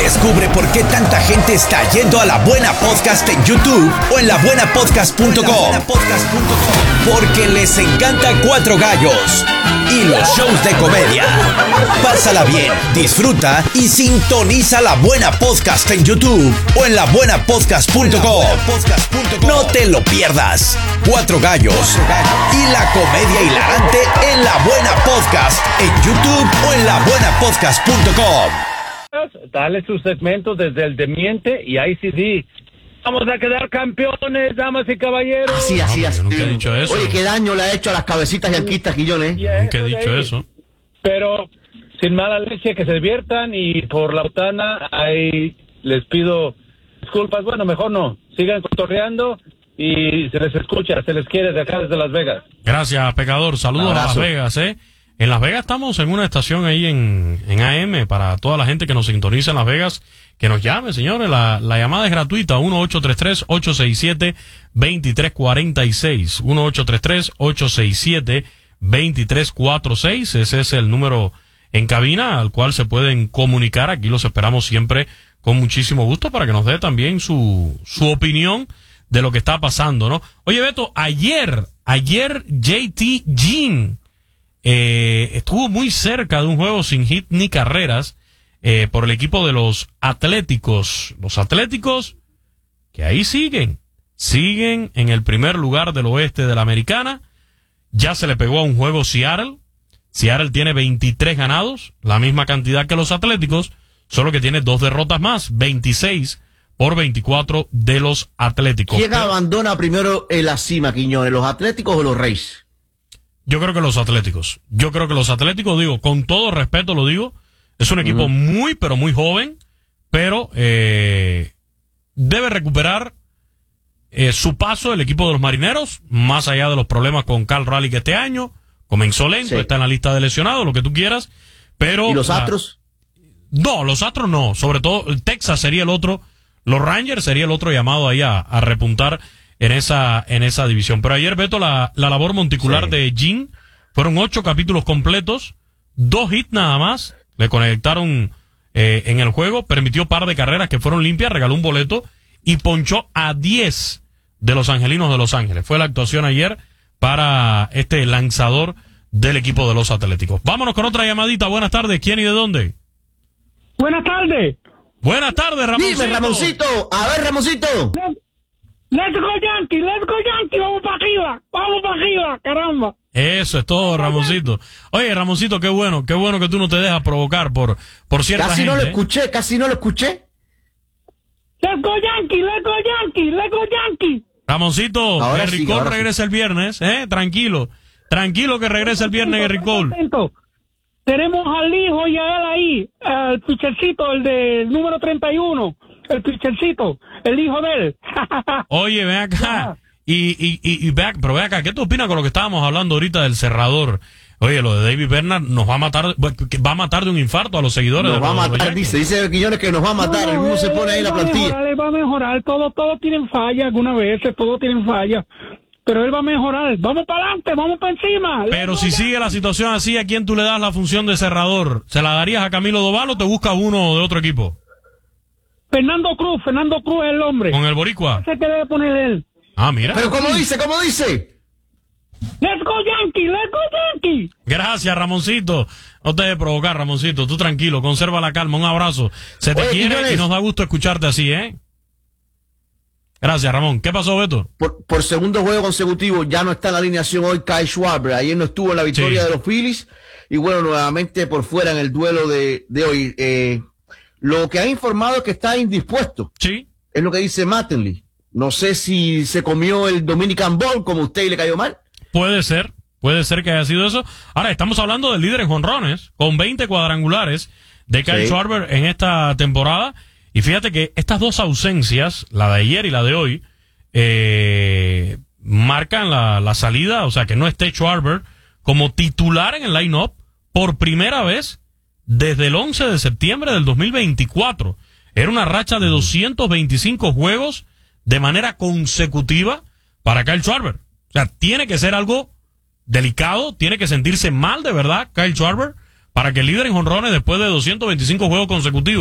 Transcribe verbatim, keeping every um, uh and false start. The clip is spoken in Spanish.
Descubre por qué tanta gente está yendo a La Buena Podcast en YouTube o en la buena podcast punto com. Porque les encanta Cuatro Gallos y los shows de comedia. Pásala bien, disfruta y sintoniza La Buena Podcast en YouTube o en la buena podcast punto com. No te lo pierdas. Cuatro Gallos y la comedia hilarante en La Buena Podcast en YouTube o en la buena podcast punto com. Dale sus segmentos desde el Demiente y I C D. Vamos a quedar campeones, damas y caballeros. Así, así, así. Nunca he dicho eso. Oye, qué daño le ha hecho a las cabecitas yanquistas, Quillones. Nunca he dicho eso. Pero sin mala leche, que se diviertan y por la botana, ahí les pido disculpas. Bueno, mejor no. Sigan cotorreando y se les escucha, se les quiere de acá desde Las Vegas. Gracias, pecador. Saludos a Las Vegas, ¿eh? En Las Vegas estamos en una estación ahí en, en A M para toda la gente que nos sintoniza en Las Vegas. Que nos llame, señores. La, la llamada es gratuita. uno ocho tres tres, ocho seis siete, dos tres cuatro seis. uno ocho tres tres, ocho seis siete, dos tres cuatro seis. Ese es el número en cabina al cual se pueden comunicar. Aquí los esperamos siempre con muchísimo gusto para que nos dé también su, su opinión de lo que está pasando, ¿no? Oye, Beto, ayer, ayer J T Jean eh, estuvo muy cerca de un juego sin hit ni carreras eh, por el equipo de los Atléticos. Los Atléticos que ahí siguen, siguen en el primer lugar del oeste de la Americana. Ya se le pegó a un juego Seattle. Seattle tiene veintitrés ganados, la misma cantidad que los Atléticos, solo que tiene dos derrotas más, veintiséis por veinticuatro de los Atléticos. ¿Quién abandona primero en la cima, Quiñones, los Atléticos o los Reyes? Yo creo que los Atléticos. Yo creo que los Atléticos, digo, con todo respeto lo digo, es un equipo uh-huh. muy, pero muy joven, pero eh, debe recuperar eh, su paso el equipo de los Marineros, más allá de los problemas con Cal Raleigh que este año, comenzó lento, sí. Está en la lista de lesionados, lo que tú quieras, pero... ¿Y los Astros? Uh, no, los Astros no, sobre todo Texas sería el otro, los Rangers sería el otro llamado ahí a, a repuntar en esa en esa división. Pero ayer, Beto, la, la labor monticular sí. de Jean, fueron ocho capítulos completos, dos hits nada más, le conectaron eh, en el juego, permitió par de carreras que fueron limpias, regaló un boleto y ponchó a diez de los Angelinos de Los Ángeles. Fue la actuación ayer para este lanzador del equipo de los Atléticos. Vámonos con otra llamadita. Buenas tardes. ¿Quién y de dónde? Buenas tardes. Buenas tardes, Ramoncito. Dime, Ramoncito. A ver, Ramoncito. Let's go Yankee, let's go Yankee, vamos para arriba, vamos para arriba, caramba. Eso es todo, Ramoncito. Oye, Ramoncito, qué bueno, qué bueno que tú no te dejas provocar por, por cierta casi gente. Casi no lo escuché, casi no lo escuché. Let's go Yankee, let's go Yankee, let's go Yankee. Ramoncito, ahora Gerry sí, Cole regresa sí. el viernes, ¿eh? Tranquilo, tranquilo que regresa el viernes Gerry Cole. Tenemos al hijo y a él ahí, el pitchercito, el del número treinta y uno, el pitchercito, el hijo de él. Oye, ven acá, y, y, y, y ve acá, pero ven acá, ¿qué tú opinas con lo que estábamos hablando ahorita del cerrador? Oye, lo de David Bernard nos va a matar, va a matar de un infarto a los seguidores. Nos de va los, a matar, dice, dice Quillones que nos va a matar, no, no, el mismo se pone ahí en la plantilla. Mejorar, él va a mejorar, todos todo tienen falla algunas veces, todos tienen falla. Pero él va a mejorar. Vamos para adelante, vamos para encima. Pero si sigue la situación así, ¿a quién tú le das la función de cerrador? ¿Se la darías a Camilo Doval o te buscas uno de otro equipo? Fernando Cruz, Fernando Cruz es el hombre. ¿Con el boricua? Ese que debe poner él. Ah, mira. Pero ¿cómo dice? ¿Cómo dice? Let's go Yankee, let's go Yankee. Gracias, Ramoncito. No te dejes provocar, Ramoncito. Tú tranquilo, conserva la calma. Un abrazo. Se te Oye, quiere Quillones. Y nos da gusto escucharte así, ¿eh? Gracias, Ramón. ¿Qué pasó, Beto? Por, por segundo juego consecutivo ya no está en la alineación hoy Kyle Schwarber. Ayer no estuvo en la victoria sí. de los Phillies. Y bueno, nuevamente por fuera en el duelo de, de hoy. Eh, lo que ha informado es que está indispuesto. Sí. Es lo que dice Mattingly. No sé si se comió el Dominican Ball como a usted y le cayó mal. Puede ser. Puede ser que haya sido eso. Ahora, estamos hablando del líder en jonrones, con veinte cuadrangulares de Kyle sí. Schwarber en esta temporada. Y fíjate que estas dos ausencias, la de ayer y la de hoy, eh, marcan la, la salida, o sea, que no esté Schwarber como titular en el line-up por primera vez desde el once de septiembre del dos mil veinticuatro. Era una racha de doscientos veinticinco juegos de manera consecutiva para Kyle Schwarber. O sea, tiene que ser algo delicado, tiene que sentirse mal de verdad Kyle Schwarber para que el líder en jonrones después de doscientos veinticinco juegos consecutivos